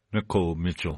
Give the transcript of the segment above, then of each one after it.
Nicole Mitchell,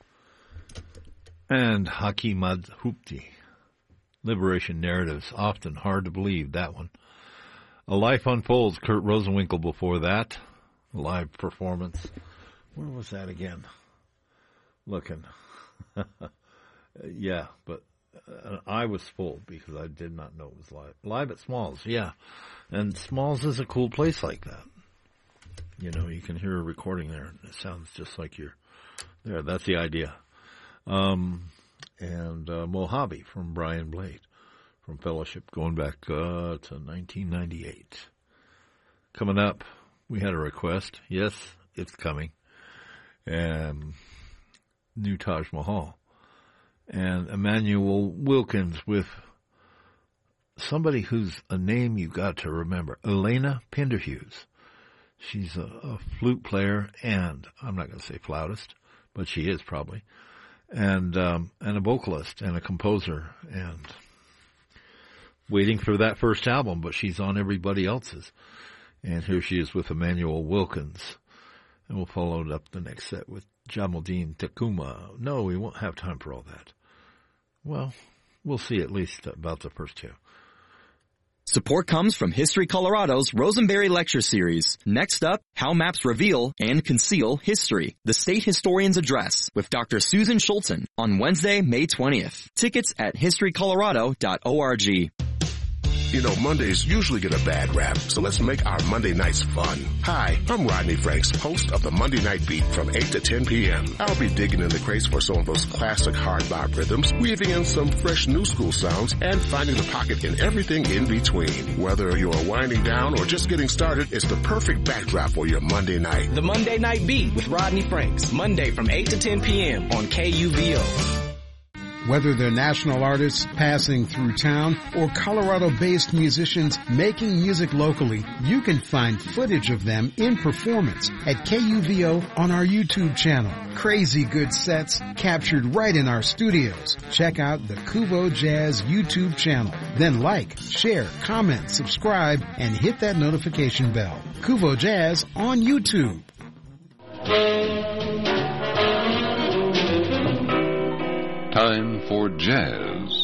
and Haki Madhupti. Liberation narratives, often hard to believe, that one. A Life Unfolds, Kurt Rosenwinkel before that. Live performance. Where was that again? Looking. Yeah, but I was fooled because I did not know it was live. Live at Smalls, yeah. And Smalls is a cool place like that. You know, you can hear a recording there, and it sounds just like you're there. That's the idea. And Mojave from Brian Blade from Fellowship going back to 1998. Coming up, we had a request. Yes, it's coming. New Taj Mahal. And Emmanuel Wilkins with somebody who's a name you've got to remember, Elena Pinderhughes. She's a flute player and, I'm not going to say flautist, but she is probably, and a vocalist and a composer, and waiting for that first album, but she's on everybody else's. And here she is with Emmanuel Wilkins. And we'll follow it up the next set with Jamaldeen Takuma. No, we won't have time for all that. Well, we'll see at least about the first two. Support comes from History Colorado's Rosenberry Lecture Series. Next up, How Maps Reveal and Conceal History, the State Historian's Address, with Dr. Susan Schulten on Wednesday, May 20th. Tickets at historycolorado.org. You know, Mondays usually get a bad rap, so let's make our Monday nights fun. Hi, I'm Rodney Franks, host of the Monday Night Beat from 8 to 10 p.m. I'll be digging in the crates for some of those classic hard bop rhythms, weaving in some fresh new school sounds, and finding the pocket in everything in between. Whether you're winding down or just getting started, it's the perfect backdrop for your Monday night. The Monday Night Beat with Rodney Franks, Monday from 8 to 10 p.m. on KUVO. Whether they're national artists passing through town or Colorado-based musicians making music locally, you can find footage of them in performance at KUVO on our YouTube channel. Crazy good sets captured right in our studios. Check out the Kuvo Jazz YouTube channel. Then like, share, comment, subscribe, and hit that notification bell. Kuvo Jazz on YouTube. Time for jazz.